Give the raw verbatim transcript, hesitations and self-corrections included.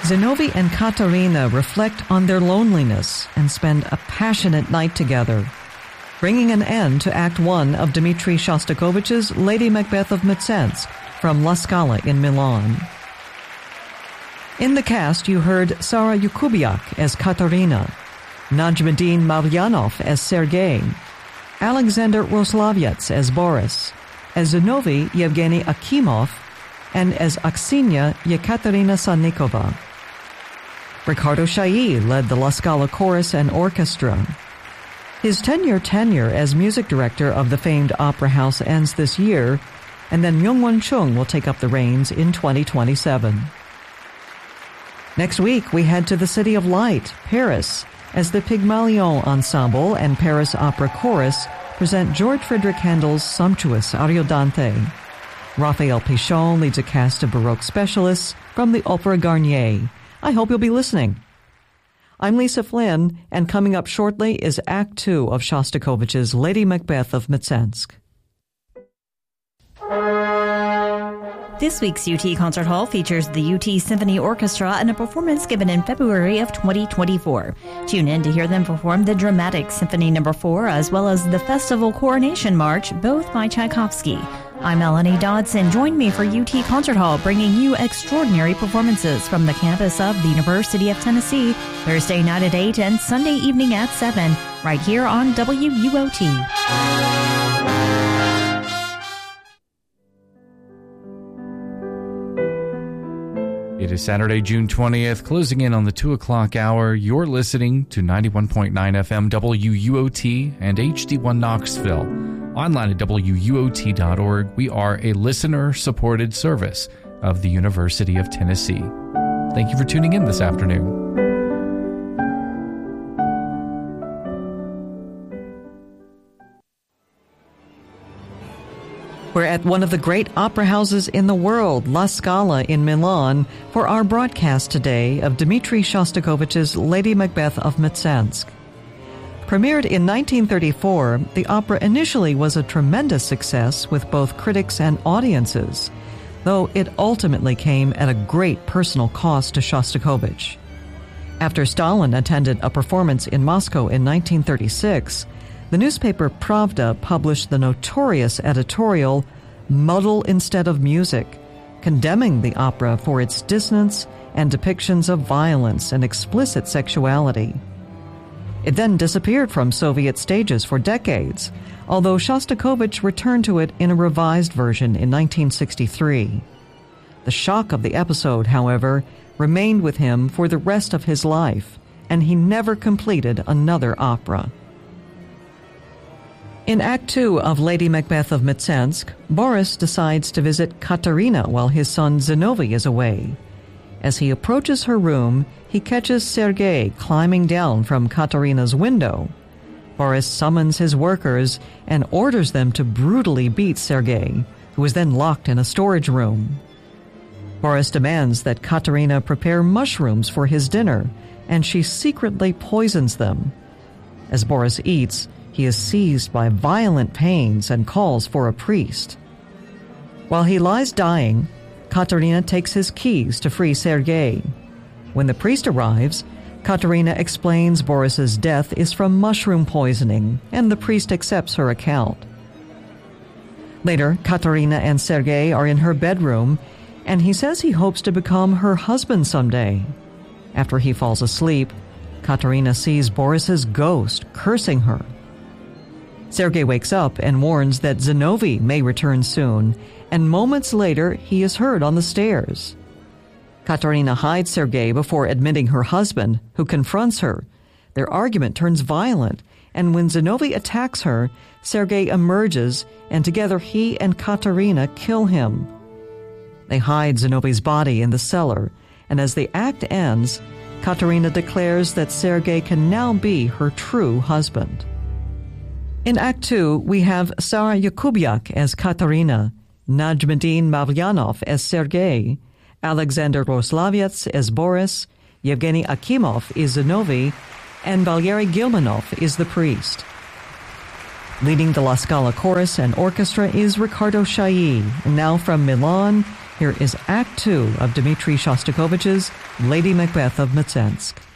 Zinovy and Katerina reflect on their loneliness and spend a passionate night together, bringing an end to Act One of Dmitri Shostakovich's Lady Macbeth of Mtsensk from La Scala in Milan. In the cast, you heard Sara Yakubiak as Katerina, Najmuddin Mavlyanov as Sergei, Alexander Roslavyets as Boris, as Zinovy Yevgeny Akimov, and as Aksiniya Yekaterina Sannikova. Ricardo Chailly led the La Scala Chorus and Orchestra. His ten-year tenure as music director of the famed opera house ends this year, and then Myung-Won Chung will take up the reins in twenty twenty-seven. Next week, we head to the City of Light, Paris, as the Pygmalion Ensemble and Paris Opera Chorus present George Frideric Handel's sumptuous Ariodante. Raphael Pichon leads a cast of Baroque specialists from the Opera Garnier. I hope you'll be listening. I'm Lisa Flynn, and coming up shortly is Act Two of Shostakovich's Lady Macbeth of Mtsensk. This week's U T Concert Hall features the U T Symphony Orchestra and a performance given in February of twenty twenty-four. Tune in to hear them perform the dramatic Symphony Number four as well as the Festival Coronation March, both by Tchaikovsky. I'm Melanie Dodson. Join me for U T Concert Hall, bringing you extraordinary performances from the campus of the University of Tennessee, Thursday night at eight and Sunday evening at seven, right here on W U O T. It is Saturday, June twentieth, closing in on the two o'clock hour. You're listening to ninety-one point nine F M W U O T and H D one Knoxville. Online at W U O T dot org, we are a listener-supported service of the University of Tennessee. Thank you for tuning in this afternoon. We're at one of the great opera houses in the world, La Scala in Milan, for our broadcast today of Dmitri Shostakovich's Lady Macbeth of Mtsensk. Premiered in nineteen thirty-four, the opera initially was a tremendous success with both critics and audiences, though it ultimately came at a great personal cost to Shostakovich. After Stalin attended a performance in Moscow in nineteen thirty-six, the newspaper Pravda published the notorious editorial Muddle Instead of Music, condemning the opera for its dissonance and depictions of violence and explicit sexuality. It then disappeared from Soviet stages for decades, although Shostakovich returned to it in a revised version in nineteen sixty-three. The shock of the episode, however, remained with him for the rest of his life, and he never completed another opera. In Act Two of Lady Macbeth of Mtsensk, Boris decides to visit Katerina while his son Zinovy is away. As he approaches her room, he catches Sergei climbing down from Katerina's window. Boris summons his workers and orders them to brutally beat Sergei, who is then locked in a storage room. Boris demands that Katerina prepare mushrooms for his dinner, and she secretly poisons them. As Boris eats, he is seized by violent pains and calls for a priest. While he lies dying, Katerina takes his keys to free Sergei. When the priest arrives, Katerina explains Boris's death is from mushroom poisoning, and the priest accepts her account. Later, Katerina and Sergei are in her bedroom, and he says he hopes to become her husband someday. After he falls asleep, Katerina sees Boris's ghost cursing her. Sergei wakes up and warns that Zinovy may return soon, and moments later he is heard on the stairs. Katerina hides Sergei before admitting her husband, who confronts her. Their argument turns violent, and when Zinovy attacks her, Sergei emerges, and together he and Katerina kill him. They hide Zinovy's body in the cellar, and as the act ends, Katerina declares that Sergei can now be her true husband. In Act Two, we have Sara Yakubiak as Katerina, Najmuddin Mavlyanov as Sergei, Alexander Roslavyets as Boris, Yevgeny Akimov is Zinovy, and Valery Gilmanov is the priest. Leading the La Scala Chorus and Orchestra is Ricardo Chailly, now from Milan, Here is Act Two of Dmitri Shostakovich's Lady Macbeth of Mtsensk.